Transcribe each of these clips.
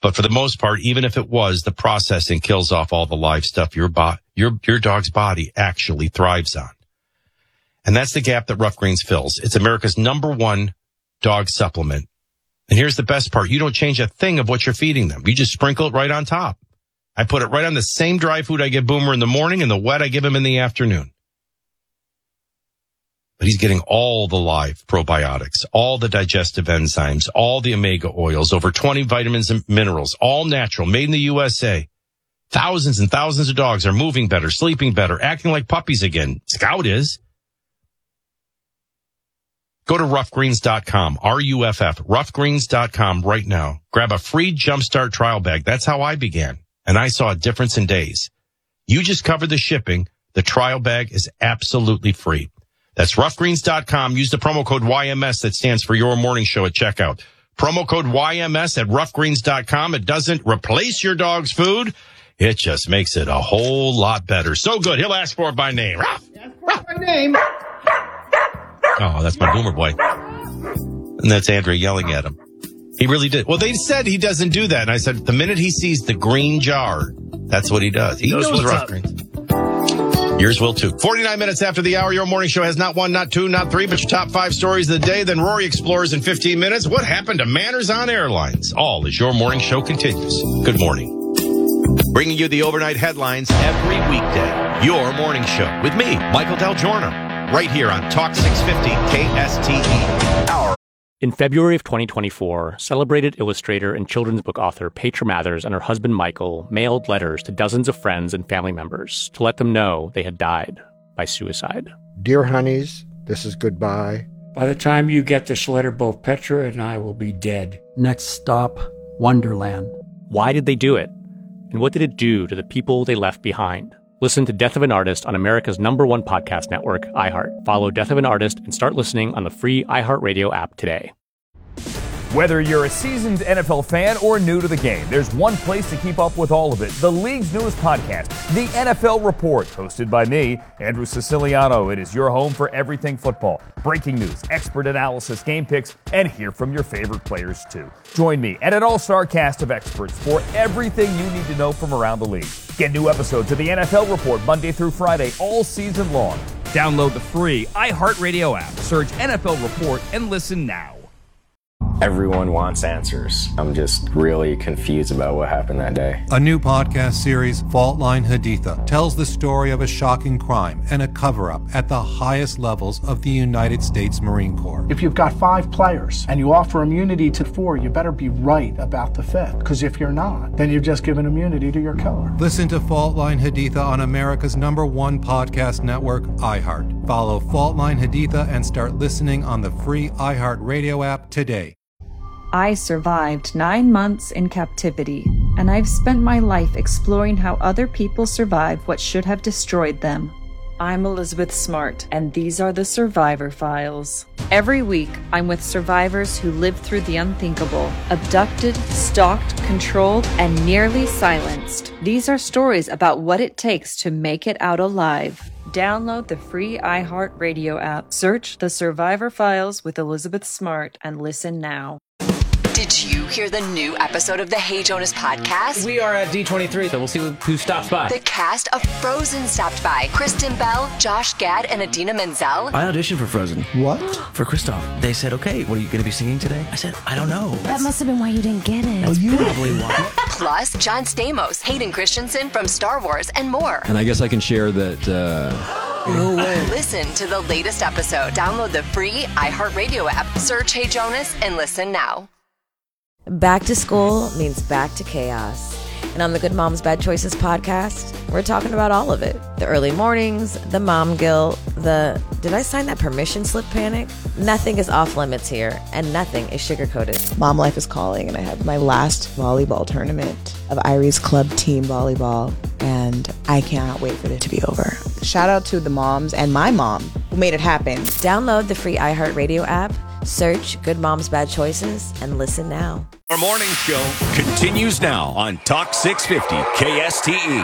But for the most part, even if it was, the processing kills off all the live stuff your dog's body actually thrives on. And that's the gap that Rough Greens fills. It's America's #1 dog supplement. And here's the best part. You don't change a thing of what you're feeding them. You just sprinkle it right on top. I put it right on the same dry food I give Boomer in the morning and the wet I give him in the afternoon. But he's getting all the live probiotics, all the digestive enzymes, all the omega oils, over 20 vitamins and minerals, all natural, made in the USA. Thousands and thousands of dogs are moving better, sleeping better, acting like puppies again. Scout is. Go to roughgreens.com, R-U-F-F, roughgreens.com right now. Grab a free Jumpstart trial bag. That's how I began, and I saw a difference in days. You just covered the shipping. The trial bag is absolutely free. That's roughgreens.com. Use the promo code YMS that stands for Your Morning Show at checkout. Promo code YMS at roughgreens.com. It doesn't replace your dog's food. It just makes it a whole lot better. So good. He'll ask for it by name. Ruff! Ruff! By name. Oh, that's my Boomer boy. And that's Andrea yelling at him. He really did. Well, they said he doesn't do that. And I said, the minute he sees the green jar, that's what he does. He knows Rough Greens. Yours will too. 49 minutes after the hour, Your Morning Show has not 1, not 2, not 3, but your top 5 stories of the day. Then Rory explores in 15 minutes. What happened to manners on airlines? All as Your Morning Show continues. Good morning. Bringing you the overnight headlines every weekday. Your Morning Show with me, Michael Del Giorno, right here on Talk 650 KSTE. In February of 2024, celebrated illustrator and children's book author Petra Mathers and her husband Michael mailed letters to dozens of friends and family members to let them know they had died by suicide. Dear honeys, this is goodbye. By the time you get this letter, both Petra and I will be dead. Next stop, Wonderland. Why did they do it? And what did it do to the people they left behind? Listen to Death of an Artist on America's #1 podcast network, iHeart. Follow Death of an Artist and start listening on the free iHeartRadio app today. Whether you're a seasoned NFL fan or new to the game, there's one place to keep up with all of it. The league's newest podcast, The NFL Report, hosted by me, Andrew Siciliano. It is your home for everything football. Breaking news, expert analysis, game picks, and hear from your favorite players, too. Join me and an all-star cast of experts for everything you need to know from around the league. Get new episodes of The NFL Report Monday through Friday all season long. Download the free iHeartRadio app. Search NFL Report and listen now. Everyone wants answers. I'm just really confused about what happened that day. A new podcast series, Fault Line Haditha, tells the story of a shocking crime and a cover-up at the highest levels of the United States Marine Corps. If you've got 5 players and you offer immunity to 4, you better be right about the 5th. Because if you're not, then you've just given immunity to your killer. Listen to Fault Line Haditha on America's #1 podcast network, iHeart. Follow Fault Line Haditha and start listening on the free iHeartRadio app today. I survived 9 months in captivity, and I've spent my life exploring how other people survive what should have destroyed them. I'm Elizabeth Smart, and these are the Survivor Files. Every week, I'm with survivors who lived through the unthinkable, abducted, stalked, controlled, and nearly silenced. These are stories about what it takes to make it out alive. Download the free iHeartRadio app, search The Survivor Files with Elizabeth Smart, and listen now. Did you hear the new episode of the Hey Jonas podcast? We are at D23, so we'll see who stops by. The cast of Frozen stopped by. Kristen Bell, Josh Gad, and Idina Menzel. I auditioned for Frozen. What? For Kristoff. They said, okay, what are you going to be singing today? I said, I don't know. That must have been why you didn't get it. That's probably why. Plus, John Stamos, Hayden Christensen from Star Wars, and more. And I guess I can share that... No way. Listen to the latest episode. Download the free iHeartRadio app. Search Hey Jonas and listen now. Back to school means back to chaos. And on the Good Moms Bad Choices podcast, we're talking about all of it. The early mornings, the mom guilt, the did I sign that permission slip panic? Nothing is off limits here, and nothing is sugar-coated. Mom life is calling, and I have my last volleyball tournament of Irie's club team volleyball, and I cannot wait for it to be over. Shout out to the moms and my mom who made it happen. Download the free iHeartRadio app, search Good Moms Bad Choices, and listen now. Our morning show continues now on Talk 650 KSTE.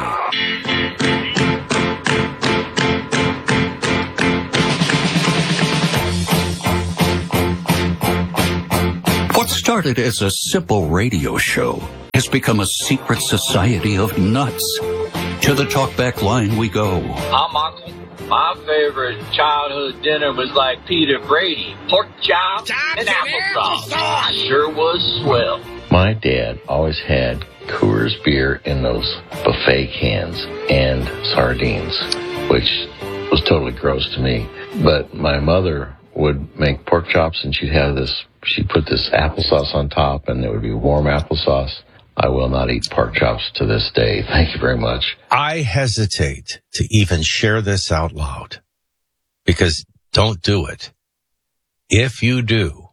What started as a simple radio show has become a secret society of nuts. To the talkback line we go. I'm Uncle. My favorite childhood dinner was like Peter Brady. Pork chops and applesauce. Sure was swell. My dad always had Coors beer in those buffet cans and sardines, which was totally gross to me. But my mother would make pork chops, and she'd put this applesauce on top, and it would be warm applesauce. I will not eat pork chops to this day. Thank you very much. I hesitate to even share this out loud because don't do it. If you do,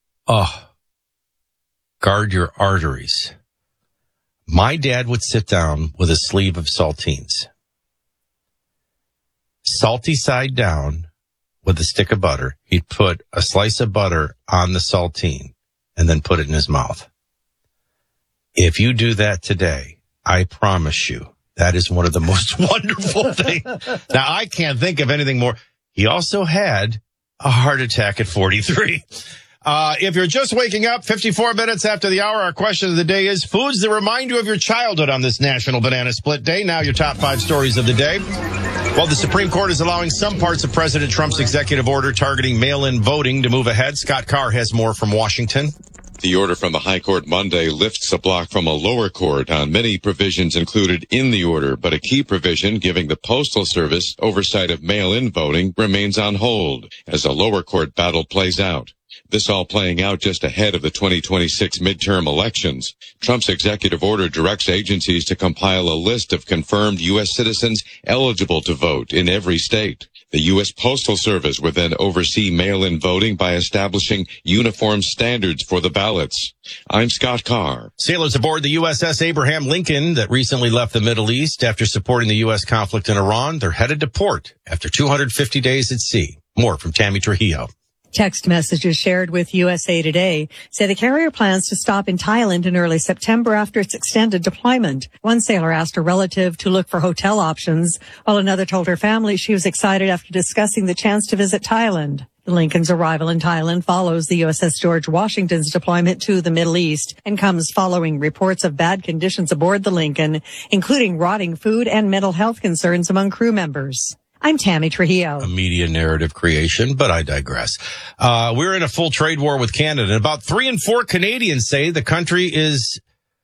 guard your arteries. My dad would sit down with a sleeve of saltines. Salty side down with a stick of butter. He'd put a slice of butter on the saltine and then put it in his mouth. If you do that today, I promise you, that is one of the most wonderful things. Now, I can't think of anything more. He also had a heart attack at 43. If you're just waking up 54 minutes after the hour, our question of the day is foods that remind you of your childhood on this National Banana Split Day. Now your top 5 stories of the day. Well, the Supreme Court is allowing some parts of President Trump's executive order targeting mail-in voting to move ahead. Scott Carr has more from Washington. The order from the High Court Monday lifts a block from a lower court on many provisions included in the order, but a key provision giving the Postal Service oversight of mail-in voting remains on hold as a lower court battle plays out. This all playing out just ahead of the 2026 midterm elections. Trump's executive order directs agencies to compile a list of confirmed U.S. citizens eligible to vote in every state. The U.S. Postal Service would then oversee mail-in voting by establishing uniform standards for the ballots. I'm Scott Carr. Sailors aboard the USS Abraham Lincoln that recently left the Middle East after supporting the U.S. conflict in Iran, they're headed to port after 250 days at sea. More from Tammy Trujillo. Text messages shared with USA Today say the carrier plans to stop in Thailand in early September after its extended deployment. One sailor asked a relative to look for hotel options, while another told her family she was excited after discussing the chance to visit Thailand. The Lincoln's arrival in Thailand follows the USS George Washington's deployment to the Middle East and comes following reports of bad conditions aboard the Lincoln, including rotting food and mental health concerns among crew members. I'm Tammy Trujillo. A media narrative creation, but I digress. We're in a full trade war with Canada, and about 3 in 4 Canadians say the country is,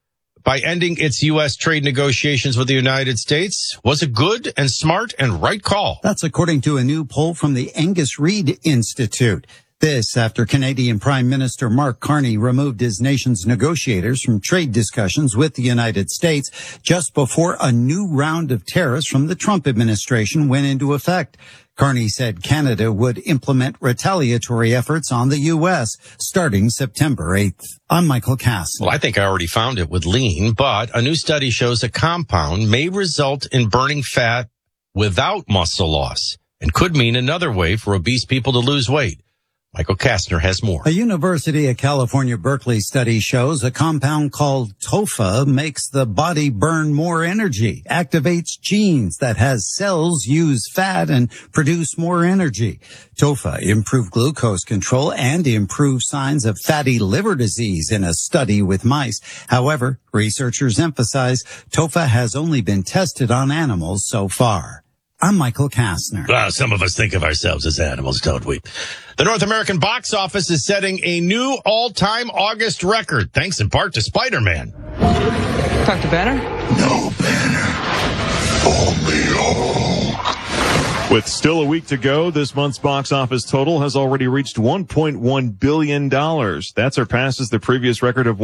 by ending its U.S. trade negotiations with the United States, was a good and smart and right call. That's according to a new poll from the Angus Reid Institute. This after Canadian Prime Minister Mark Carney removed his nation's negotiators from trade discussions with the United States just before a new round of tariffs from the Trump administration went into effect. Carney said Canada would implement retaliatory efforts on the U.S. starting September 8th. I'm Michael Cass. Well, I think I already found it with lean, but a new study shows a compound may result in burning fat without muscle loss and could mean another way for obese people to lose weight. Michael Kastner has more. A University of California, Berkeley study shows a compound called TOFA makes the body burn more energy, activates genes that has cells use fat and produce more energy. TOFA improved glucose control and improved signs of fatty liver disease in a study with mice. However, researchers emphasize TOFA has only been tested on animals so far. I'm Michael Kastner. Well, some of us think of ourselves as animals, don't we? The North American box office is setting a new all-time August record, thanks in part to Spider-Man. Talk to Banner? No, Banner. Only Hulk. With still a week to go, this month's box office total has already reached $1.1 billion. That surpasses the previous record of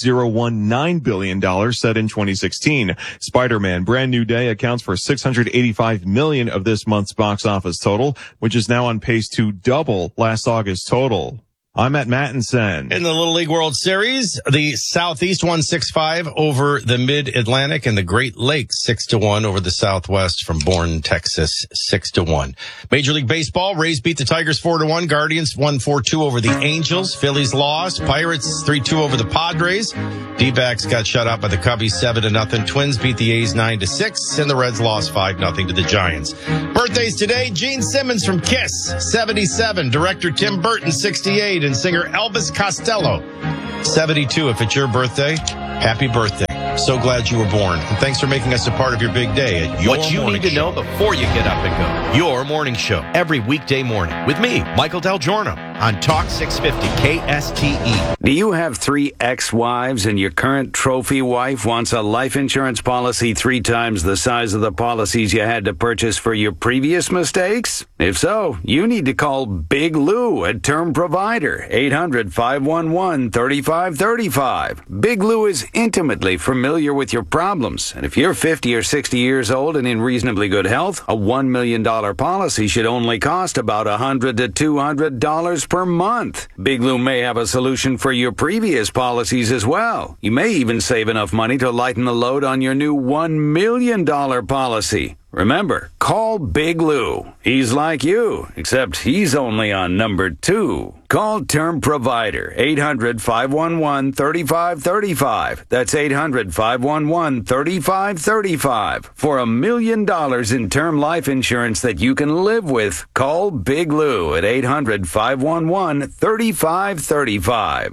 $1.019 billion set in 2016. Spider-Man Brand New Day accounts for $685 million of this month's box office total, which is now on pace to double last August's total. I'm at Mattinson. In the Little League World Series, the Southeast won 6-5 over the Mid-Atlantic and the Great Lakes 6-1 over the Southwest from Bourne, Texas 6-1. Major League Baseball, Rays beat the Tigers 4-1. Guardians won 4-2 over the Angels. Phillies lost. Pirates 3-2 over the Padres. D-backs got shut out by the Cubbies 7-0. Twins beat the A's 9-6 and the Reds lost 5-0 to the Giants. Birthdays today, Gene Simmons from Kiss 77. Director Tim Burton 68. And singer Elvis Costello, 72, if it's your birthday. Happy birthday. So glad you were born. And thanks for making us a part of your big day at Your What you Morning need to Show. know before you get up and go. Your Morning Show, every weekday morning with me, Michael Del Giorno, on Talk 650 KSTE. Do you have 3 ex-wives and your current trophy wife wants a life insurance policy 3 times the size of the policies you had to purchase for your previous mistakes? If so, you need to call Big Lou at Term Provider, 800-511-3535. Big Lou is intimately familiar with your problems, and if you're 50 or 60 years old and in reasonably good health, a $1 million policy should only cost about $100 to $200 per month. Big Lou may have a solution for your previous policies as well. You may even save enough money to lighten the load on your new $1 million policy. Remember, call Big Lou. He's like you, except he's only on number 2. Call Term Provider, 800-511-3535. That's 800-511-3535. For $1 million in term life insurance that you can live with, call Big Lou at 800-511-3535.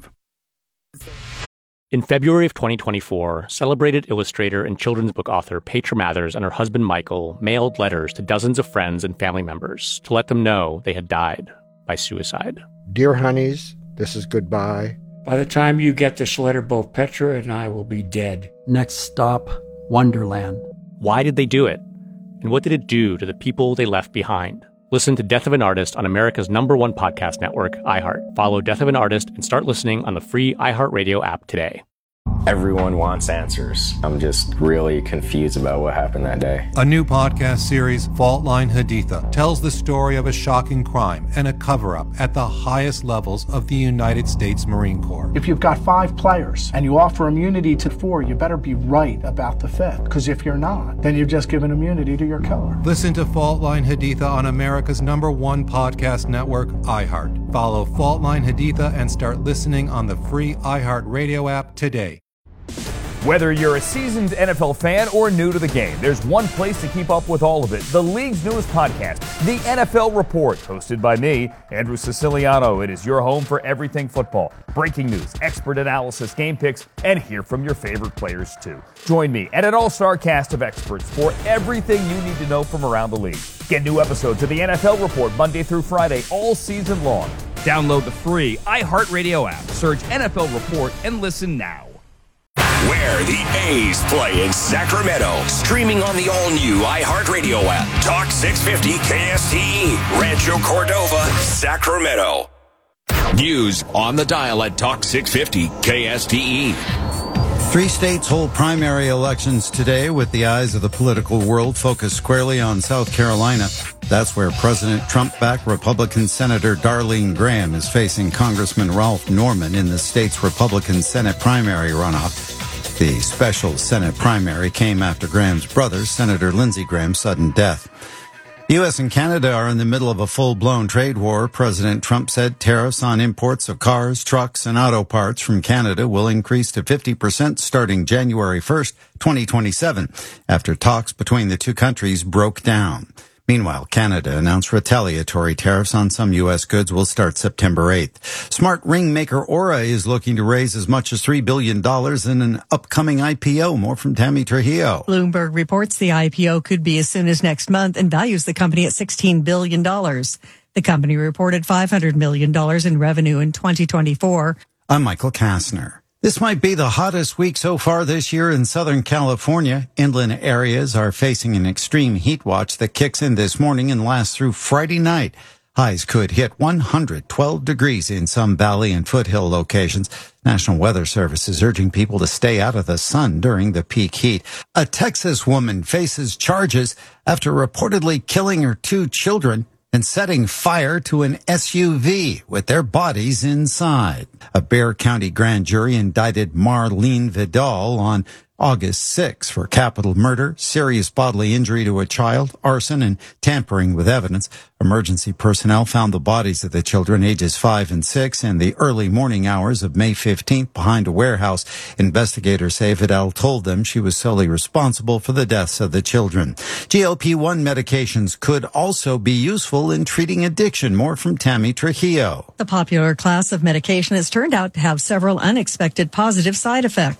In February of 2024, celebrated illustrator and children's book author Petra Mathers and her husband Michael mailed letters to dozens of friends and family members to let them know they had died by suicide. Dear honeys, this is goodbye. By the time you get this letter, both Petra and I will be dead. Next stop, Wonderland. Why did they do it? And what did it do to the people they left behind? Listen to Death of an Artist on America's #1 podcast network, iHeart. Follow Death of an Artist and start listening on the free iHeartRadio app today. Everyone wants answers. I'm just really confused about what happened that day. A new podcast series, Fault Line Haditha, tells the story of a shocking crime and a cover-up at the highest levels of the United States Marine Corps. If you've got 5 players and you offer immunity to 4, you better be right about the 5th. Because if you're not, then you've just given immunity to your killer. Listen to Fault Line Haditha on America's #1 podcast network, iHeart. Follow Fault Line Haditha and start listening on the free iHeart Radio app today. Whether you're a seasoned NFL fan or new to the game, there's one place to keep up with all of it. The league's newest podcast, The NFL Report, hosted by me, Andrew Siciliano. It is your home for everything football. Breaking news, expert analysis, game picks, and hear from your favorite players too. Join me and an all-star cast of experts for everything you need to know from around the league. Get new episodes of The NFL Report Monday through Friday all season long. Download the free iHeartRadio app. Search NFL Report and listen now. Where the A's play in Sacramento. Streaming on the all-new iHeartRadio app. Talk 650 KSTE. Rancho Cordova, Sacramento. News on the dial at Talk 650 KSTE. 3 states hold primary elections today with the eyes of the political world focused squarely on South Carolina. That's where President Trump-backed Republican Senator Darlene Graham is facing Congressman Ralph Norman in the state's Republican Senate primary runoff. The special Senate primary came after Graham's brother, Senator Lindsey Graham's sudden death. The U.S. and Canada are in the middle of a full-blown trade war. President Trump said tariffs on imports of cars, trucks, and auto parts from Canada will increase to 50% starting January 1st, 2027, after talks between the two countries broke down. Meanwhile, Canada announced retaliatory tariffs on some U.S. goods will start September 8th. Smart ring maker Aura is looking to raise as much as $3 billion in an upcoming IPO. More from Tammy Trujillo. Bloomberg reports the IPO could be as soon as next month and values the company at $16 billion. The company reported $500 million in revenue in 2024. I'm Michael Kastner. This might be the hottest week so far this year in Southern California. Inland areas are facing an extreme heat watch that kicks in this morning and lasts through Friday night. Highs could hit 112 degrees in some valley and foothill locations. National Weather Service is urging people to stay out of the sun during the peak heat. A Texas woman faces charges after reportedly killing her 2 children and setting fire to an SUV with their bodies inside. A Bexar County grand jury indicted Marlene Vidal on August 6 for capital murder, serious bodily injury to a child, arson, and tampering with evidence. Emergency personnel found the bodies of the children ages 5 and 6 in the early morning hours of May 15th behind a warehouse. Investigators say Vidal told them she was solely responsible for the deaths of the children. GLP-1 medications could also be useful in treating addiction. More from Tammy Trujillo. The popular class of medication has turned out to have several unexpected positive side effects.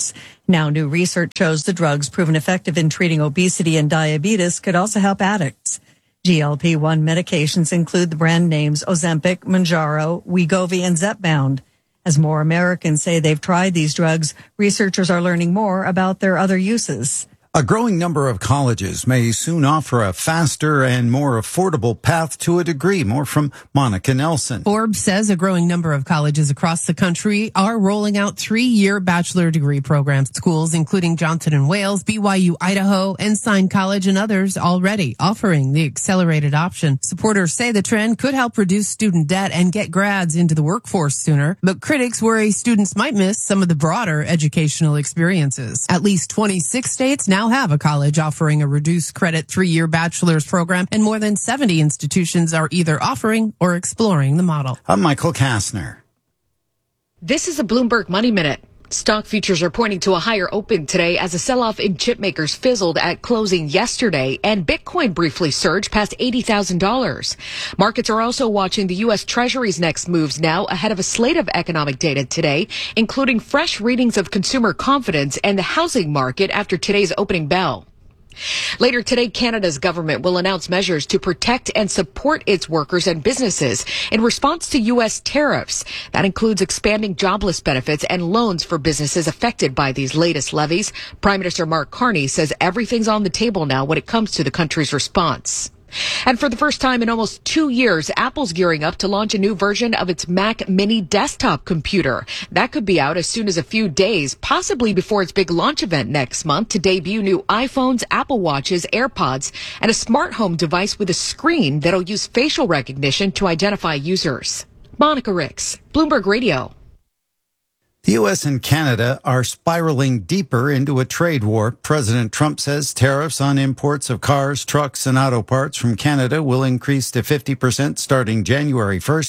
Now, new research shows the drugs proven effective in treating obesity and diabetes could also help addicts. GLP-1 medications include the brand names Ozempic, Mounjaro, Wegovy, and Zepbound. As more Americans say they've tried these drugs, researchers are learning more about their other uses. A growing number of colleges may soon offer a faster and more affordable path to a degree. More from Monica Nelson. Forbes says a growing number of colleges across the country are rolling out 3-year bachelor degree programs. Schools including Johnson & Wales, BYU Idaho, Ensign College, and others already offering the accelerated option. Supporters say the trend could help reduce student debt and get grads into the workforce sooner, but critics worry students might miss some of the broader educational experiences. At least 26 states now have a college offering a reduced credit 3-year bachelor's program, and more than 70 institutions are either offering or exploring the model. I'm Michael Kastner. This is a Bloomberg Money Minute. Stock futures are pointing to a higher open today as a sell-off in chip makers fizzled at closing yesterday, and Bitcoin briefly surged past $80,000. Markets are also watching the U.S. Treasury's next moves now ahead of a slate of economic data today, including fresh readings of consumer confidence and the housing market after today's opening bell. Later today, Canada's government will announce measures to protect and support its workers and businesses in response to U.S. tariffs. That includes expanding jobless benefits and loans for businesses affected by these latest levies. Prime Minister Mark Carney says everything's on the table now when it comes to the country's response. And for the first time in almost 2 years, Apple's gearing up to launch a new version of its Mac Mini desktop computer. That could be out as soon as a few days, possibly before its big launch event next month to debut new iPhones, Apple Watches, AirPods, and a smart home device with a screen that'll use facial recognition to identify users. Monica Ricks, Bloomberg Radio. The U.S. and Canada are spiraling deeper into a trade war. President Trump says tariffs on imports of cars, trucks, and auto parts from Canada will increase to 50% starting January 1st,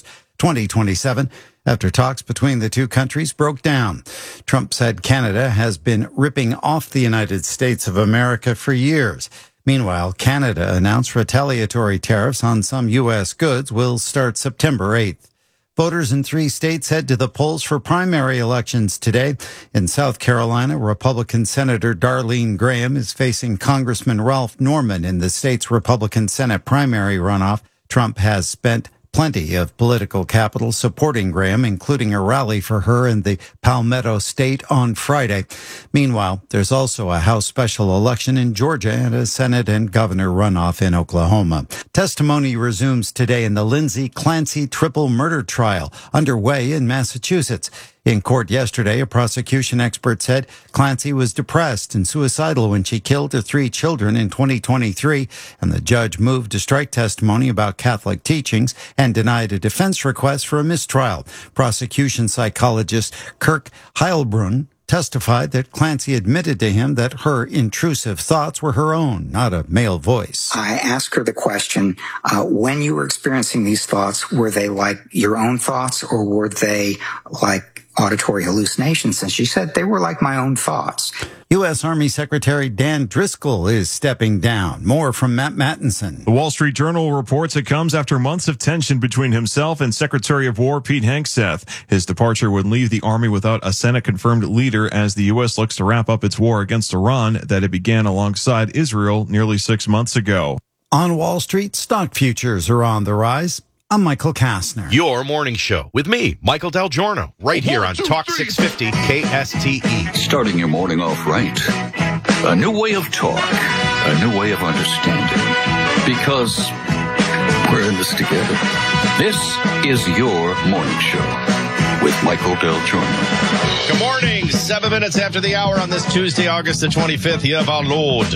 2027, after talks between the two countries broke down. Trump said Canada has been ripping off the United States of America for years. Meanwhile, Canada announced retaliatory tariffs on some U.S. goods will start September 8th. Voters in 3 states head to the polls for primary elections today. In South Carolina, Republican Senator Darlene Graham is facing Congressman Ralph Norman in the state's Republican Senate primary runoff. Trump has spent plenty of political capital supporting Graham, including a rally for her in the Palmetto State on Friday. Meanwhile, there's also a House special election in Georgia and a Senate and governor runoff in Oklahoma. Testimony resumes today in the Lindsay Clancy triple murder trial underway in Massachusetts. In court yesterday, a prosecution expert said Clancy was depressed and suicidal when she killed her 3 children in 2023, and the judge moved to strike testimony about Catholic teachings and denied a defense request for a mistrial. Prosecution psychologist Kirk Heilbrunn testified that Clancy admitted to him that her intrusive thoughts were her own, not a male voice. I asked her the question, when you were experiencing these thoughts, were they like your own thoughts or were they like auditory hallucinations? And she said they were like my own thoughts. U.S. Army Secretary Dan Driscoll is stepping down. More from Matt Mattinson. The Wall Street Journal reports it comes after months of tension between himself and Secretary of War Pete Hegseth. His departure would leave the Army without a Senate-confirmed leader as the U.S. looks to wrap up its war against Iran that it began alongside Israel nearly 6 months ago. On Wall Street, stock futures are on the rise. I'm Michael Kastner. Your morning show with me, Michael Del Giorno, right here on Talk 650 KSTE. Starting your morning off right. A new way of talk. A new way of understanding. Because we're in this together. This is your morning show with Michael Del Giorno. Good morning. 7 minutes after the hour on this Tuesday, August the 25th, year of our Lord,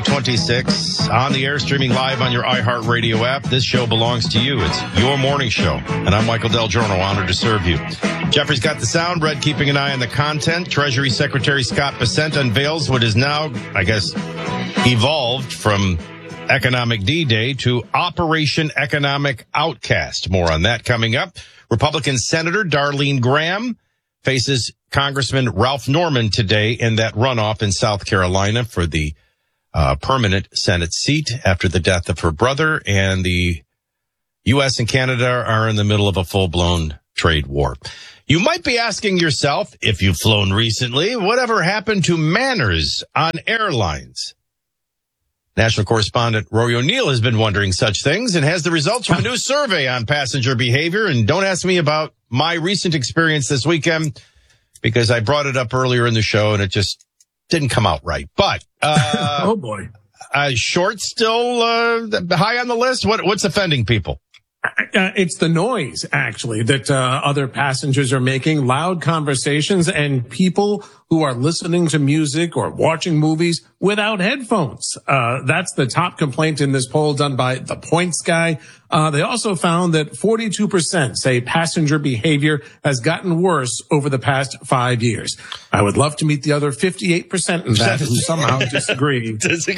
2026. On the air, streaming live on your iHeartRadio app. This show belongs to you. It's your morning show. And I'm Michael Del Giorno, honored to serve you. Jeffrey's got the sound. Brett keeping an eye on the content. Treasury Secretary Scott Bessent unveils what is now, I guess, evolved from Economic D-Day to Operation Economic Outcast. More on that coming up. Republican Senator Darlene Graham faces Congressman Ralph Norman today in that runoff in South Carolina for the permanent Senate seat after the death of her brother. And the U.S. and Canada are in the middle of a full-blown trade war. You might be asking yourself, if you've flown recently, whatever happened to manners on airlines? National correspondent Rory O'Neill has been wondering such things and has the results from a new survey on passenger behavior. And don't ask me about my recent experience this weekend because I brought it up earlier in the show and it just didn't come out right. But oh boy, shorts still high on the list. What's offending people? It's the noise, actually, that other passengers are making, loud conversations, and people who are listening to music or watching movies without headphones. That's the top complaint in this poll done by The Points Guy. They also found that 42% say passenger behavior has gotten worse over the past 5 years. I would love to meet the other 58% in that who somehow disagree.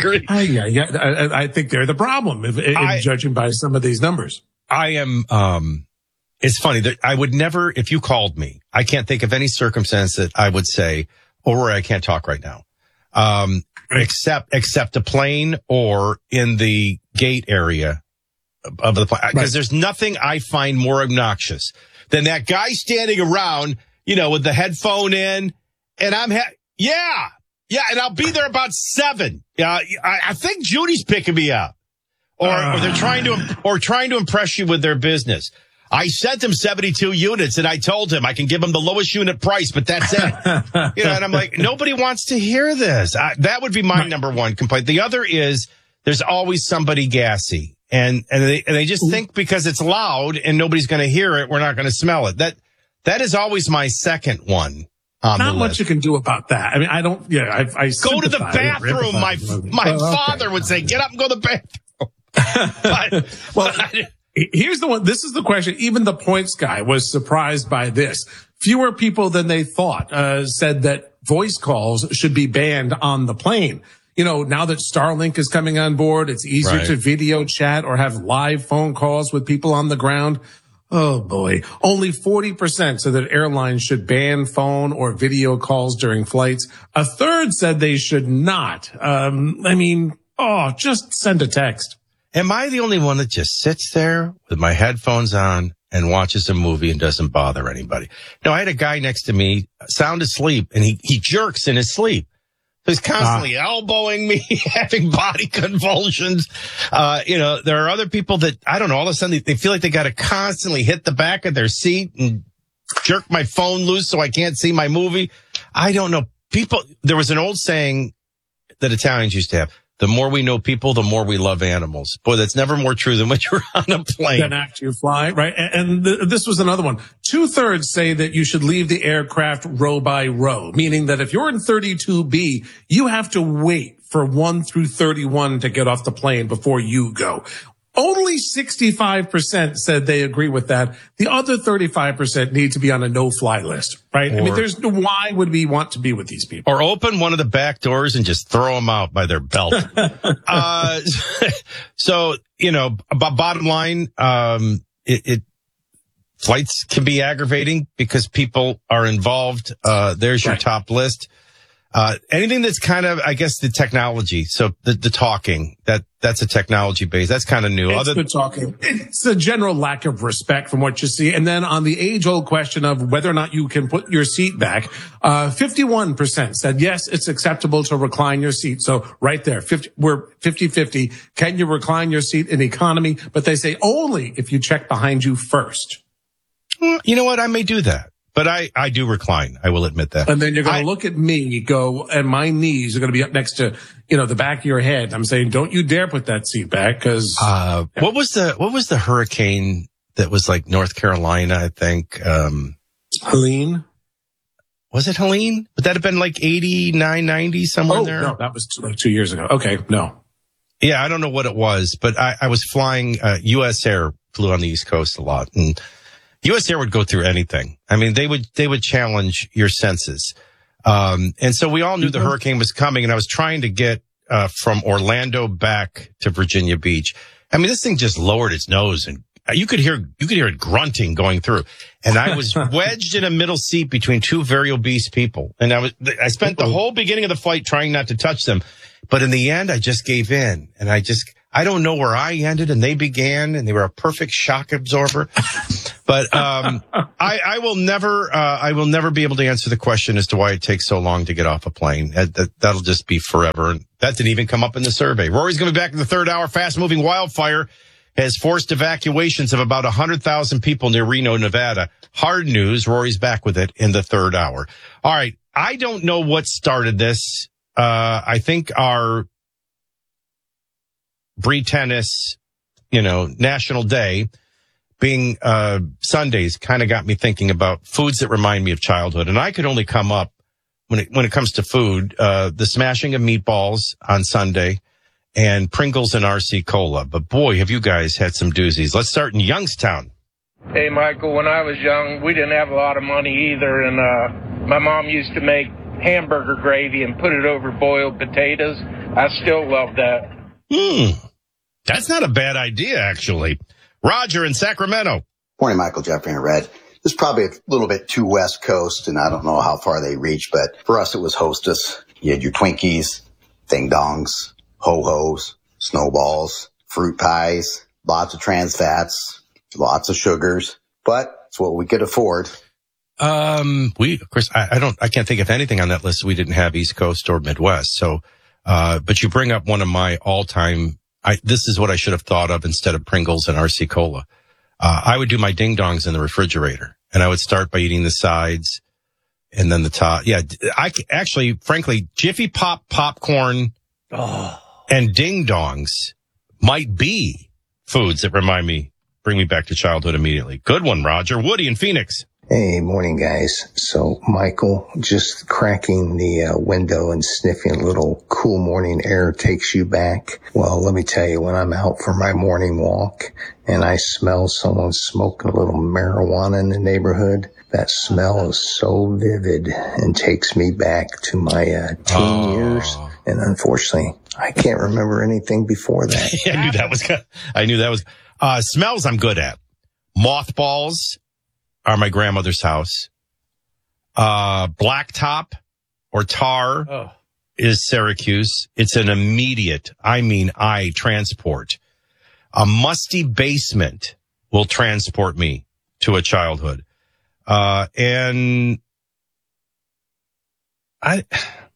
I think they're the problem, if judging by some of these numbers. I am, it's funny that I would never, if you called me, I can't think of any circumstance that I would say, or I can't talk right now, except a plane or in the gate area of the plane. Because there's nothing I find more obnoxious than that guy standing around, with the headphone in, and I'm, and I'll be there about 7. I think Judy's picking me up. Or they're trying to impress you with their business. I sent him 72 units and I told him I can give him the lowest unit price, but that's it. And I'm like, nobody wants to hear this. That would be my number one complaint. The other is there's always somebody gassy and they just think because it's loud and nobody's going to hear it, we're not going to smell it. That is always my second one. Not much you can do about that. I mean, I don't, I go to the bathroom. My father would say, get up and go to the bathroom. Here's the one. This is the question. Even the Points Guy was surprised by this. Fewer people than they thought said that voice calls should be banned on the plane. Now that Starlink is coming on board, it's easier to video chat or have live phone calls with people on the ground. Oh boy. Only 40% said that airlines should ban phone or video calls during flights. A third said they should not. Just send a text. Am I the only one that just sits there with my headphones on and watches a movie and doesn't bother anybody? No, I had a guy next to me, sound asleep, and he jerks in his sleep. So he's constantly elbowing me, having body convulsions. There are other people that, I don't know, all of a sudden they feel like they got to constantly hit the back of their seat and jerk my phone loose so I can't see my movie. I don't know. There was an old saying that Italians used to have. The more we know people, the more we love animals. Boy, that's never more true than when you're on a plane. Then after you fly, right? And this was another one. 2/3 say that you should leave the aircraft row by row, meaning that if you're in 32B, you have to wait for 1 through 31 to get off the plane before you go. Only 65% said they agree with that. The other 35% need to be on a no-fly list, right? Why would we want to be with these people? Or open one of the back doors and just throw them out by their belt. So, bottom line, flights can be aggravating because people are involved. There's your top list. Anything that's kind of, I guess, the technology. So the talking, that's a technology base. That's kind of new. It's talking. It's a general lack of respect from what you see. And then on the age-old question of whether or not you can put your seat back, 51% said, yes, it's acceptable to recline your seat. So right there, we're 50-50. Can you recline your seat in economy? But they say only if you check behind you first. You know what? I may do that. But I do recline. I will admit that. And then you're going to look at me, and my knees are going to be up next to, the back of your head. I'm saying, don't you dare put that seat back because. What was the hurricane that was like North Carolina, I think? Helene? Was it Helene? Would that have been like 89, 90, somewhere in there? No, that was like 2 years ago. Okay, no. Yeah, I don't know what it was, but I was flying, U.S. Air flew on the East Coast a lot, and U.S. Air would go through anything. I mean, they would challenge your senses. And so we all knew the hurricane was coming, and I was trying to get from Orlando back to Virginia Beach. I mean, this thing just lowered its nose, and you could hear it grunting going through. And I was wedged in a middle seat between two very obese people. And I spent the whole beginning of the flight trying not to touch them. But in the end, I just gave in, and I don't know where I ended and they began, and they were a perfect shock absorber. But I will never be able to answer the question as to why it takes so long to get off a plane. That'll just be forever. And that didn't even come up in the survey. Rory's going to be back in the third hour. Fast-moving wildfire has forced evacuations of about 100,000 people near Reno, Nevada. Hard news. Rory's back with it in the third hour. All right. I don't know what started this. I think our Bree Tennis, National Day being Sundays kind of got me thinking about foods that remind me of childhood. And I could only come up when it comes to food, the smashing of meatballs on Sunday and Pringles and RC Cola. But boy, have you guys had some doozies. Let's start in Youngstown. Hey, Michael, when I was young, we didn't have a lot of money either. And my mom used to make hamburger gravy and put it over boiled potatoes. I still love that. That's not a bad idea, actually. Roger in Sacramento. Morning, Michael, Jeffrey, and Red. This is probably a little bit too West Coast, and I don't know how far they reach, but for us, it was Hostess. You had your Twinkies, Ding Dongs, Ho-Hos, Snowballs, fruit pies, lots of trans fats, lots of sugars, but it's what we could afford. Of course, I can't think of anything on that list we didn't have East Coast or Midwest. So, but you bring up one of my all-time, this is what I should have thought of instead of Pringles and RC Cola. I would do my Ding Dongs in the refrigerator, and I would start by eating the sides and then the top. Yeah, frankly, Jiffy Pop popcorn and Ding Dongs might be foods that bring me back to childhood immediately. Good one, Roger. Woody in Phoenix. Hey, morning, guys. So, Michael, just cracking the window and sniffing a little cool morning air takes you back. Well, let me tell you, when I'm out for my morning walk and I smell someone smoking a little marijuana in the neighborhood, that smell is so vivid and takes me back to my teen years. And unfortunately, I can't remember anything before that. I knew that was smells I'm good at. Mothballs are my grandmother's house. Blacktop or tar is Syracuse. It's an immediate, transport. A musty basement will transport me to a childhood. And out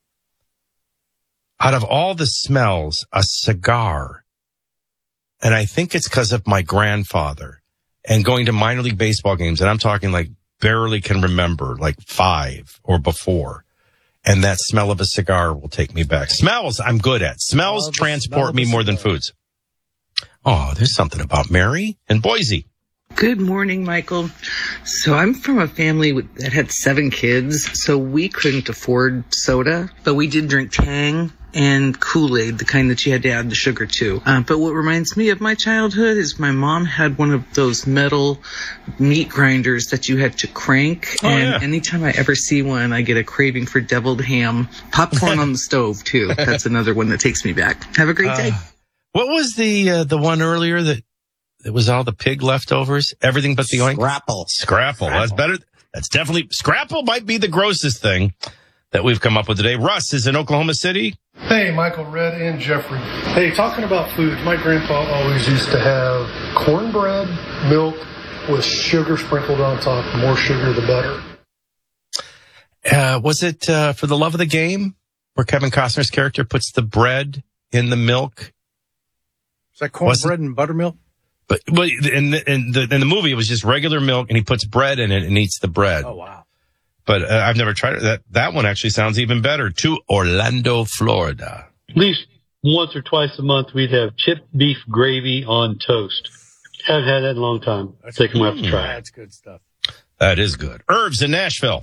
of all the smells, a cigar, and I think it's because of my grandfather and going to minor league baseball games, and I'm talking like barely can remember, like 5 or before. And that smell of a cigar will take me back. Smells I'm good at. Smells transport me more than foods. Oh, there's something about Mary in Boise. Good morning, Michael. So I'm from a family that had 7 kids, so we couldn't afford soda, but we did drink Tang and Kool-Aid, the kind that you had to add the sugar to. But what reminds me of my childhood is my mom had one of those metal meat grinders that you had to crank. Anytime I ever see one, I get a craving for deviled ham. Popcorn on the stove, too. That's another one that takes me back. Have a great day. What was the one earlier that it was all the pig leftovers? Everything but the oink? Scrapple. That's better. That's definitely, Scrapple might be the grossest thing that we've come up with today. Russ is in Oklahoma City. Hey, Michael, Red, and Jeffrey. Hey, talking about food, my grandpa always used to have cornbread, milk with sugar sprinkled on top. The more sugar, the better. Was it For the Love of the Game, where Kevin Costner's character puts the bread in the milk? Is that cornbread and buttermilk? But in the movie, it was just regular milk, and he puts bread in it and eats the bread. Oh, wow. But I've never tried it. That one actually sounds even better. To Orlando, Florida. At least once or twice a month, we'd have chipped beef gravy on toast. Haven't had that in a long time. I think I'm going to have to try it. That's good stuff. That is good. Irv's in Nashville.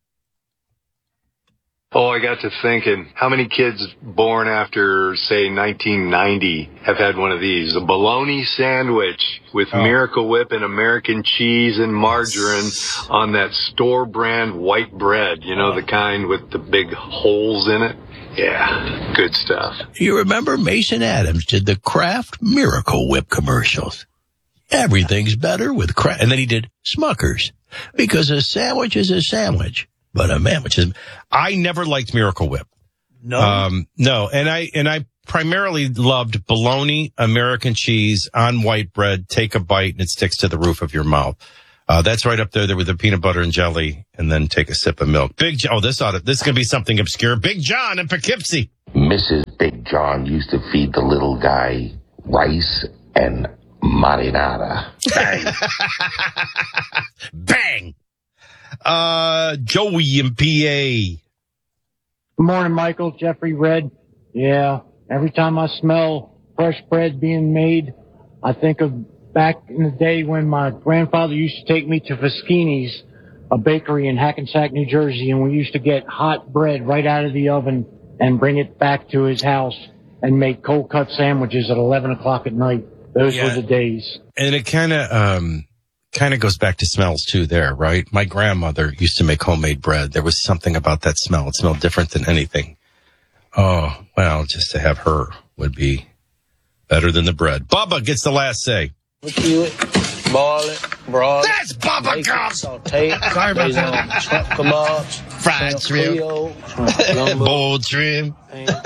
Oh, I got to thinking, how many kids born after, say, 1990 have had one of these? A bologna sandwich with Miracle Whip and American cheese and margarine on that store brand white bread. You know, the kind with the big holes in it? Yeah, good stuff. You remember Mason Adams did the Kraft Miracle Whip commercials. Everything's better with Kraft. And then he did Smuckers, because a sandwich is a sandwich. But a sandwich is. I never liked Miracle Whip. No. No. And I primarily loved bologna, American cheese on white bread. Take a bite and it sticks to the roof of your mouth. That's right up there with the peanut butter and jelly, and then take a sip of milk. This is going to be something obscure. Big John in Poughkeepsie. Mrs. Big John used to feed the little guy rice and marinara. Bang! Joey in PA. Good morning, Michael. Jeffrey Red. Yeah, every time I smell fresh bread being made, I think of back in the day when my grandfather used to take me to Foschini's, a bakery in Hackensack, New Jersey, and we used to get hot bread right out of the oven and bring it back to his house and make cold cut sandwiches at 11 o'clock at night. Those were the days. And it kind of goes back to smells too there, right? My grandmother used to make homemade bread. There was something about that smell. It smelled different than anything. Oh, well, just to have her would be better than the bread. Bubba gets the last say. Boil it, broil it. That's Bubba Gump! Saute it. Sorry about that. Shrimp kebabs. Fried shrimp. Boiled shrimp.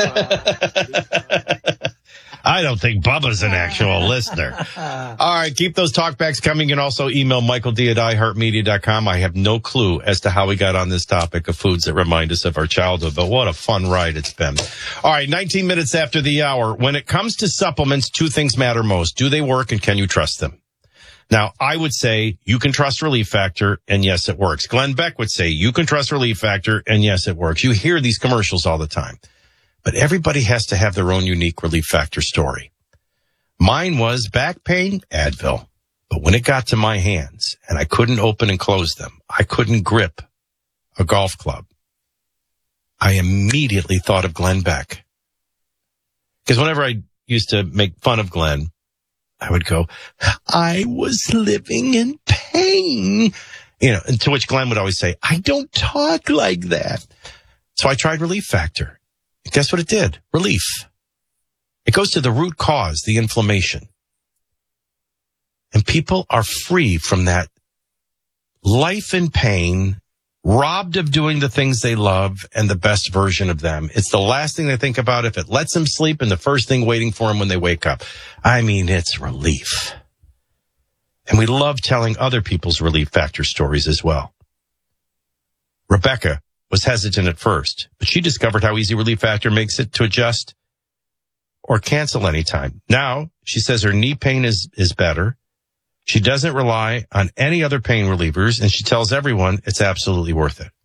I don't think Bubba's an actual listener. All right, keep those talkbacks coming, and also email michaeld@iheartmedia.com. I have no clue as to how we got on this topic of foods that remind us of our childhood, but what a fun ride it's been. All right, 19 minutes after the hour. When it comes to supplements, two things matter most. Do they work, and can you trust them? Now, I would say you can trust Relief Factor, and yes, it works. Glenn Beck would say you can trust Relief Factor, and yes, it works. You hear these commercials all the time. But everybody has to have their own unique Relief Factor story. Mine was back pain, Advil. But when it got to my hands and I couldn't open and close them, I couldn't grip a golf club, I immediately thought of Glenn Beck. Because whenever I used to make fun of Glenn, I would go, I was living in pain. And to which Glenn would always say, I don't talk like that. So I tried Relief Factor. Guess what it did? Relief. It goes to the root cause, the inflammation. And people are free from that life in pain, robbed of doing the things they love and the best version of them. It's the last thing they think about if it lets them sleep and the first thing waiting for them when they wake up. I mean, it's relief. And we love telling other people's Relief Factor stories as well. Rebecca was hesitant at first, but she discovered how easy Relief Factor makes it to adjust or cancel anytime. Now, she says her knee pain is better. She doesn't rely on any other pain relievers, and she tells everyone it's absolutely worth it.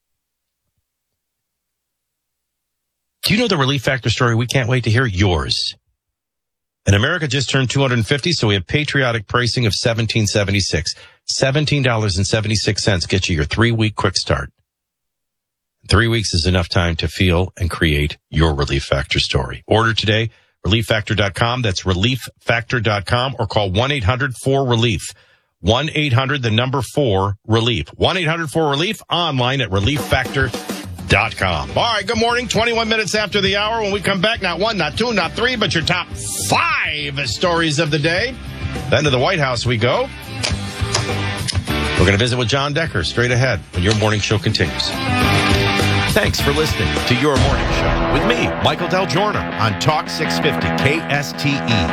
Do you know the Relief Factor story we can't wait to hear? Yours. And America just turned 250, so we have patriotic pricing of $17.76. $17.76 gets you your 3-week quick start. 3 weeks is enough time to feel and create your Relief Factor story. Order today, relieffactor.com. That's relieffactor.com, or call 1-800-4RELIEF. 1-800-4RELIEF. 1-800-4RELIEF, online at relieffactor.com. All right, good morning. 21 minutes after the hour. When we come back, not one, not two, not three, but your top 5 stories of the day. Then to the White House we go. We're going to visit with John Decker straight ahead when your morning show continues. Thanks for listening to Your Morning Show with me, Michael Del Giorno, on Talk 650 KSTE.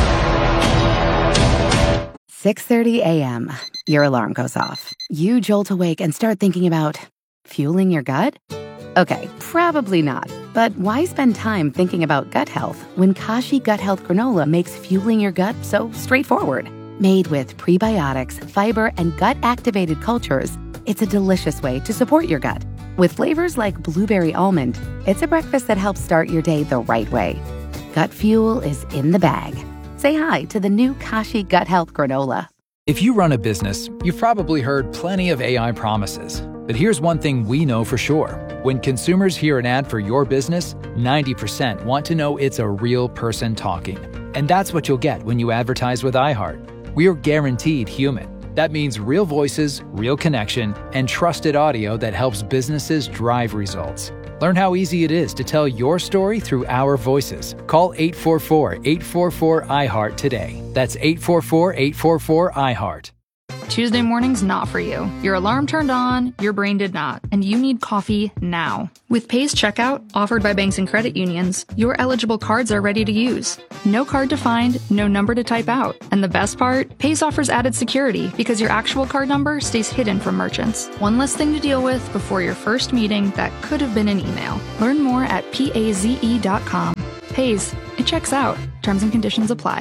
6:30 a.m. Your alarm goes off. You jolt awake and start thinking about fueling your gut? Okay, probably not. But why spend time thinking about gut health when Kashi Gut Health Granola makes fueling your gut so straightforward? Made with prebiotics, fiber, and gut-activated cultures, it's a delicious way to support your gut. With flavors like blueberry almond, it's a breakfast that helps start your day the right way. Gut fuel is in the bag. Say hi to the new Kashi Gut Health Granola. If you run a business, you've probably heard plenty of AI promises. But here's one thing we know for sure. When consumers hear an ad for your business, 90% want to know it's a real person talking. And that's what you'll get when you advertise with iHeart. We're guaranteed human. That means real voices, real connection, and trusted audio that helps businesses drive results. Learn how easy it is to tell your story through our voices. Call 844-844-iHeart today. That's 844-844-iHeart. Tuesday morning's not for you. Your alarm turned on, your brain did not, and you need coffee now. With Pace Checkout, offered by banks and credit unions, your eligible cards are ready to use. No card to find, no number to type out. And the best part? Pace offers added security because your actual card number stays hidden from merchants. One less thing to deal with before your first meeting that could have been an email. Learn more at paze.com. Paze, it checks out. Terms and conditions apply.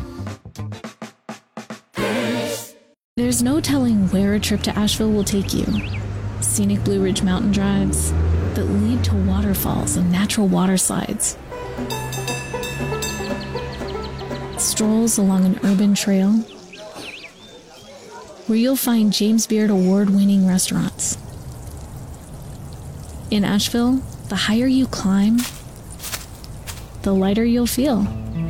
There's no telling where a trip to Asheville will take you. Scenic Blue Ridge mountain drives that lead to waterfalls and natural water slides. Strolls along an urban trail where you'll find James Beard award-winning restaurants. In Asheville, the higher you climb, the lighter you'll feel.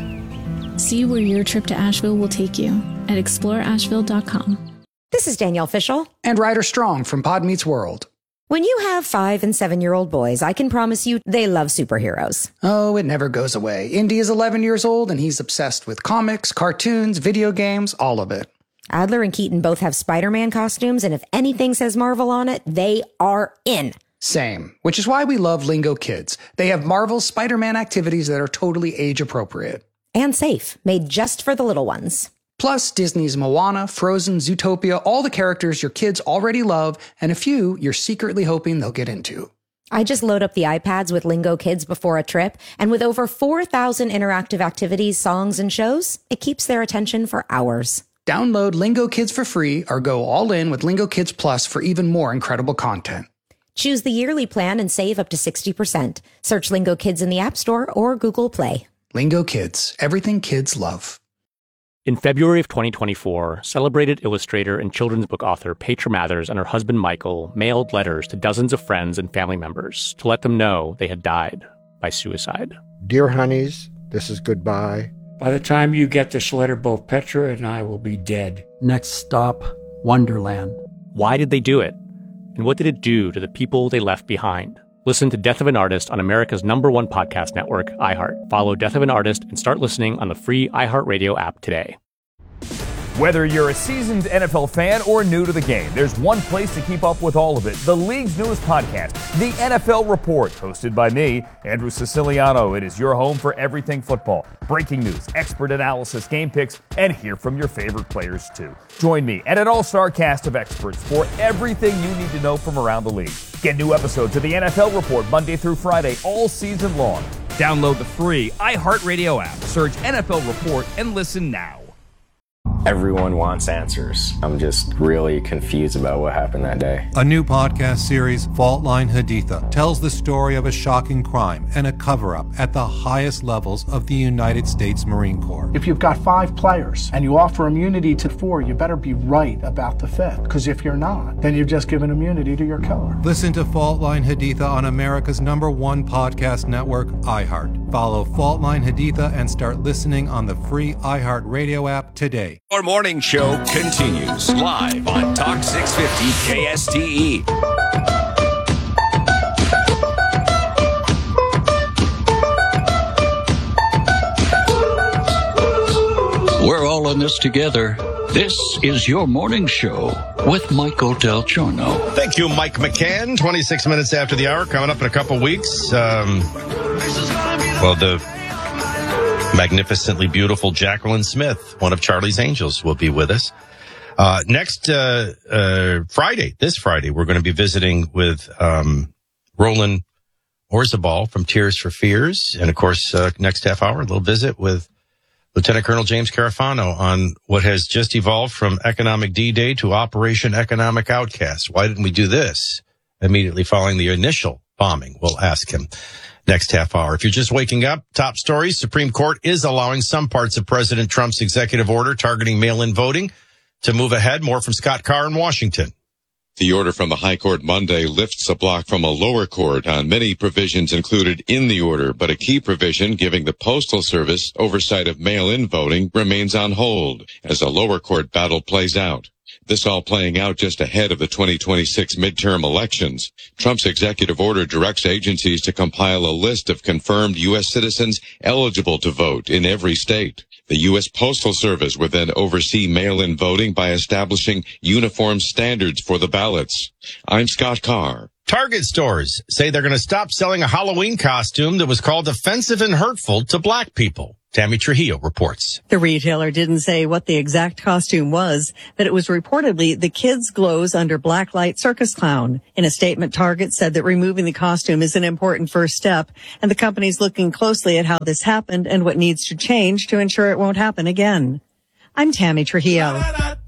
See where your trip to Asheville will take you at exploreasheville.com. This is Danielle Fishel. And Ryder Strong from Pod Meets World. When you have 5- and 7-year-old boys, I can promise you they love superheroes. Oh, it never goes away. Indy is 11 years old and he's obsessed with comics, cartoons, video games, all of it. Adler and Keaton both have Spider-Man costumes, and if anything says Marvel on it, they are in. Same, which is why we love Lingo Kids. They have Marvel's Spider-Man activities that are totally age-appropriate. And safe, made just for the little ones. Plus, Disney's Moana, Frozen, Zootopia, all the characters your kids already love, and a few you're secretly hoping they'll get into. I just load up the iPads with Lingo Kids before a trip, and with over 4,000 interactive activities, songs, and shows, it keeps their attention for hours. Download Lingo Kids for free or go all in with Lingo Kids Plus for even more incredible content. Choose the yearly plan and save up to 60%. Search Lingo Kids in the App Store or Google Play. Lingo Kids, everything kids love. In February of 2024, celebrated illustrator and children's book author Petra Mathers and her husband Michael mailed letters to dozens of friends and family members to let them know they had died by suicide. Dear honeys, this is goodbye. By the time you get this letter, both Petra and I will be dead. Next stop, Wonderland. Why did they do it? And what did it do to the people they left behind? Listen to Death of an Artist on America's #1 podcast network, iHeart. Follow Death of an Artist and start listening on the free iHeartRadio app today. Whether you're a seasoned NFL fan or new to the game, there's one place to keep up with all of it. The league's newest podcast, The NFL Report, hosted by me, Andrew Siciliano. It is your home for everything football. Breaking news, expert analysis, game picks, and hear from your favorite players, too. Join me and an all-star cast of experts for everything you need to know from around the league. Get new episodes of The NFL Report Monday through Friday all season long. Download the free iHeartRadio app. Search NFL Report and listen now. Everyone wants answers. I'm just really confused about what happened that day. A new podcast series, Fault Line Haditha, tells the story of a shocking crime and a cover-up at the highest levels of the United States Marine Corps. If you've got 5 players and you offer immunity to 4, you better be right about the 5th. Because if you're not, then you've just given immunity to your killer. Listen to Fault Line Haditha on America's #1 podcast network, iHeart. Follow Fault Line Haditha and start listening on the free iHeartRadio app today. Our morning show continues live on Talk 650 KSTE. We're all in this together. This is your morning show with Michael Del Giorno. Thank you, Mike McCann. 26 minutes after the hour, coming up in a couple weeks. The magnificently beautiful Jacqueline Smith, one of Charlie's Angels, will be with us. Next Friday, this Friday, we're going to be visiting with Roland Orzabal from Tears for Fears. And, of course, next half hour, a little visit with Lieutenant Colonel James Carafano on what has just evolved from Economic D-Day to Operation Economic Outcast. Why didn't we do this immediately following the initial bombing? We'll ask him next half hour. If you're just waking up, top stories. Supreme Court is allowing some parts of President Trump's executive order targeting mail-in voting to move ahead. More from Scott Carr in Washington. The order from the High Court Monday lifts a block from a lower court on many provisions included in the order, but a key provision giving the Postal Service oversight of mail-in voting remains on hold as a lower court battle plays out. This all playing out just ahead of the 2026 midterm elections. Trump's executive order directs agencies to compile a list of confirmed U.S. citizens eligible to vote in every state. The U.S. Postal Service would then oversee mail-in voting by establishing uniform standards for the ballots. I'm Scott Carr. Target stores say they're going to stop selling a Halloween costume that was called offensive and hurtful to black people. Tammy Trujillo reports. The retailer didn't say what the exact costume was, but it was reportedly the Kids Glows Under Blacklight Circus Clown. In a statement, Target said that removing the costume is an important first step, and the company's looking closely at how this happened and what needs to change to ensure it won't happen again. I'm Tammy Trujillo.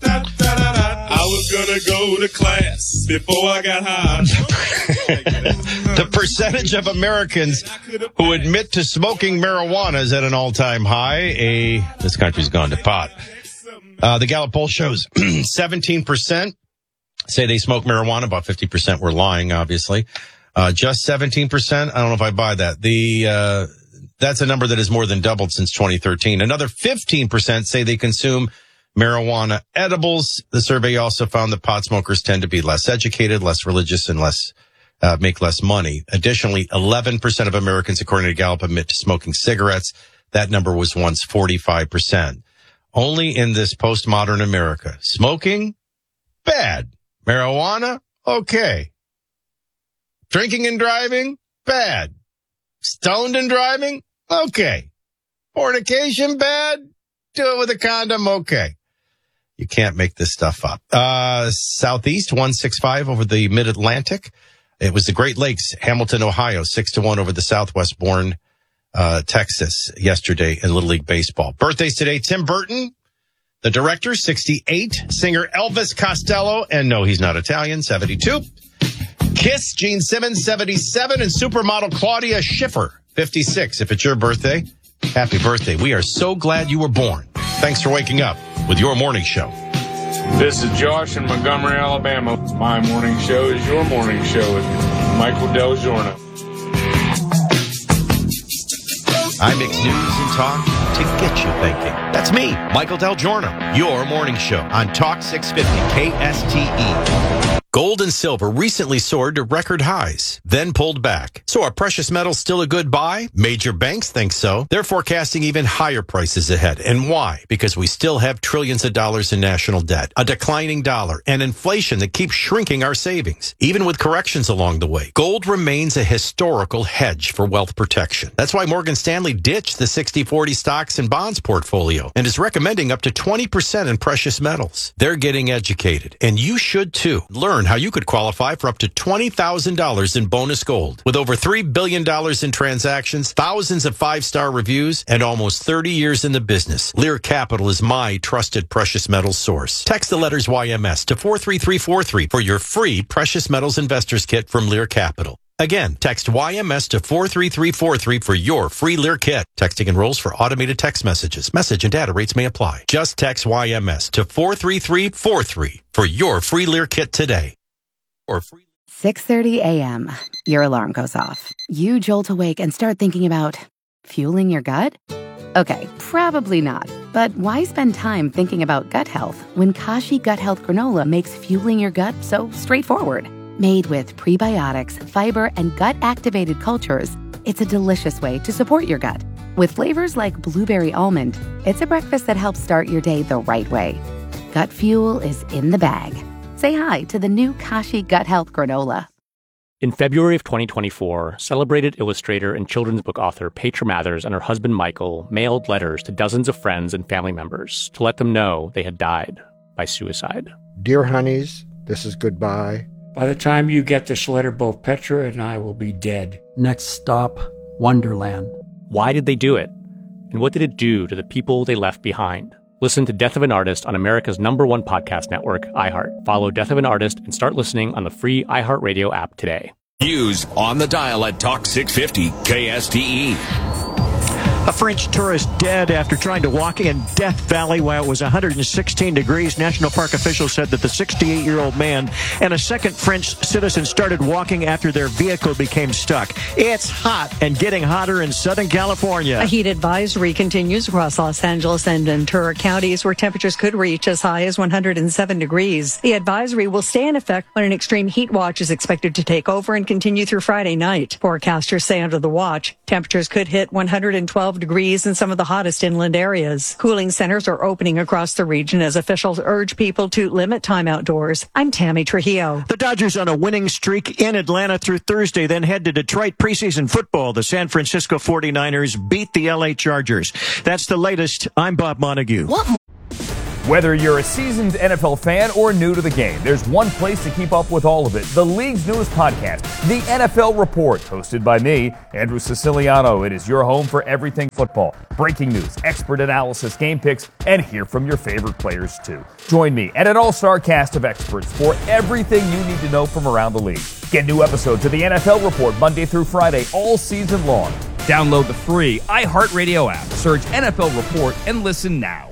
I was gonna go to class before I got high. The percentage of Americans who admit to smoking marijuana is at an all-time high. This country's gone to pot. The Gallup poll shows 17% say they smoke marijuana. About 50% were lying, obviously. Just 17%. I don't know if I buy that. That's a number that has more than doubled since 2013. Another 15% say they consume marijuana edibles. The survey also found that pot smokers tend to be less educated, less religious, and make less money. Additionally, 11% of Americans, according to Gallup, admit to smoking cigarettes. That number was once 45%. Only in this postmodern America. Smoking? Bad. Marijuana? Okay. Drinking and driving? Bad. Stoned and driving? Okay. Fornication? Bad. Do it with a condom? Okay. You can't make this stuff up. Southeast, 165 over the Mid-Atlantic. It was the Great Lakes, Hamilton, Ohio, 6-1 over the Southwest-born Texas yesterday in Little League Baseball. Birthdays today, Tim Burton, the director, 68. Singer Elvis Costello, and no, he's not Italian, 72. Kiss, Gene Simmons, 77. And supermodel Claudia Schiffer, 56. If it's your birthday, happy birthday. We are so glad you were born. Thanks for waking up with your morning show. This is Josh in Montgomery, Alabama. My morning show is your morning show with Michael Del Giorno. I mix news and talk to get you thinking. That's me, Michael Del Giorno, your morning show on Talk 650 KSTE. Gold and silver recently soared to record highs, then pulled back. So are precious metals still a good buy? Major banks think so. They're forecasting even higher prices ahead. And why? Because we still have trillions of dollars in national debt, a declining dollar, and inflation that keeps shrinking our savings. Even with corrections along the way, gold remains a historical hedge for wealth protection. That's why Morgan Stanley ditched the 60-40 stocks and bonds portfolio and is recommending up to 20% in precious metals. They're getting educated, and you should too. Learn how you could qualify for up to $20,000 in bonus gold. With over $3 billion in transactions, thousands of 5-star reviews, and almost 30 years in the business, Lear Capital is my trusted precious metals source. Text the letters YMS to 43343 for your free precious metals investors kit from Lear Capital. Again, text YMS to 43343 for your free Lear kit. Texting enrolls for automated text messages. Message and data rates may apply. Just text YMS to 43343 for your free Lear kit today. 6:30 a.m. Your alarm goes off. You jolt awake and start thinking about fueling your gut? Okay, probably not. But why spend time thinking about gut health when Kashi Gut Health Granola makes fueling your gut so straightforward? Made with prebiotics, fiber, and gut-activated cultures, it's a delicious way to support your gut. With flavors like blueberry almond, it's a breakfast that helps start your day the right way. Gut fuel is in the bag. Say hi to the new Kashi Gut Health Granola. In February of 2024, celebrated illustrator and children's book author Petra Mathers and her husband Michael mailed letters to dozens of friends and family members to let them know they had died by suicide. Dear honeys, this is goodbye. By the time you get this letter, both Petra and I will be dead. Next stop, Wonderland. Why did they do it? And what did it do to the people they left behind? Listen to Death of an Artist on America's #1 podcast network, iHeart. Follow Death of an Artist and start listening on the free iHeartRadio app today. News on the dial at Talk 650 KSTE. A French tourist dead after trying to walk in Death Valley while it was 116 degrees. National Park officials said that the 68-year-old man and a second French citizen started walking after their vehicle became stuck. It's hot and getting hotter in Southern California. A heat advisory continues across Los Angeles and Ventura counties where temperatures could reach as high as 107 degrees. The advisory will stay in effect when an extreme heat watch is expected to take over and continue through Friday night. Forecasters say under the watch, temperatures could hit 112 degrees degrees in some of the hottest inland areas. Cooling centers are opening across the region as officials urge people to limit time outdoors. I'm Tammy Trujillo. The Dodgers on a winning streak in Atlanta through Thursday, then head to Detroit preseason football. The San Francisco 49ers beat the LA Chargers. That's the latest. I'm Bob Montague. Whether you're a seasoned NFL fan or new to the game, there's one place to keep up with all of it. The league's newest podcast, The NFL Report, hosted by me, Andrew Siciliano. It is your home for everything football. Breaking news, expert analysis, game picks, and hear from your favorite players too. Join me and an all-star cast of experts for everything you need to know from around the league. Get new episodes of The NFL Report Monday through Friday all season long. Download the free iHeartRadio app. Search NFL Report and listen now.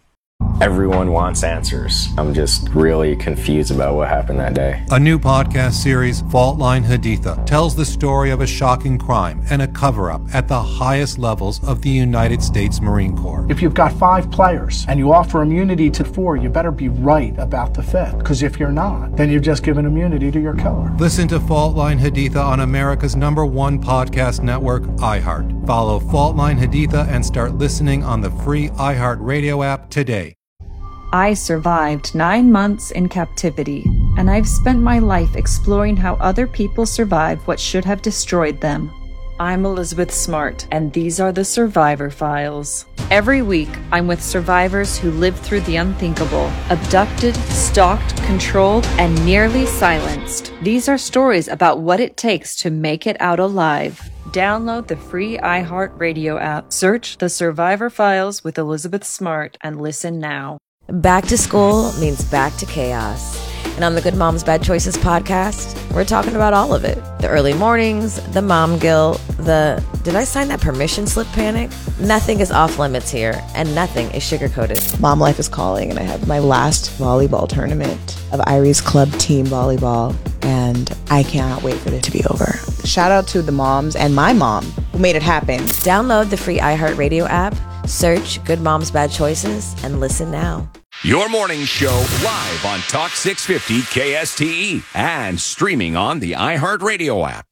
Everyone wants answers. I'm just really confused about what happened that day. A new podcast series, Fault Line Haditha, tells the story of a shocking crime and a cover-up at the highest levels of the United States Marine Corps. If you've got 5 players and you offer immunity to 4, you better be right about the 5th. Because if you're not, then you've just given immunity to your killer. Listen to Fault Line Haditha on America's #1 podcast network, iHeart. Follow Fault Line Haditha and start listening on the free iHeart Radio app today. I survived 9 months in captivity, and I've spent my life exploring how other people survive what should have destroyed them. I'm Elizabeth Smart, and these are the Survivor Files. Every week, I'm with survivors who lived through the unthinkable, abducted, stalked, controlled, and nearly silenced. These are stories about what it takes to make it out alive. Download the free iHeartRadio app, search The Survivor Files with Elizabeth Smart, and listen now. Back to school means back to chaos. And on the Good Moms Bad Choices podcast, we're talking about all of it. The early mornings, the mom guilt, the did I sign that permission slip panic? Nothing is off limits here, and nothing is sugar-coated. Mom life is calling, and I have my last volleyball tournament of Irie's club team volleyball, and I cannot wait for it to be over. Shout out to the moms and my mom who made it happen. Download the free iHeartRadio app, search Good Moms Bad Choices, and listen now. Your morning show live on Talk 650 KSTE and streaming on the iHeartRadio app.